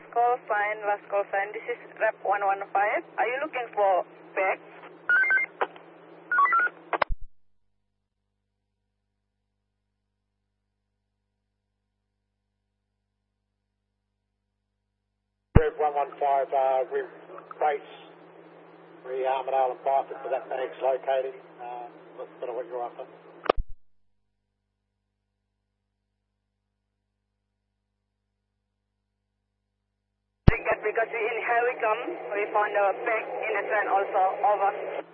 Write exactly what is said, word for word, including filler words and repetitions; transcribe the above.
call sign, last call sign. This is Rep one one five. Are you looking for bag? Rev one one five, uh, with base re Armadale and Byford, for that bag's located. Uh, that's better what you're after. Because we in Harry come, we found a bag in the train also. Over.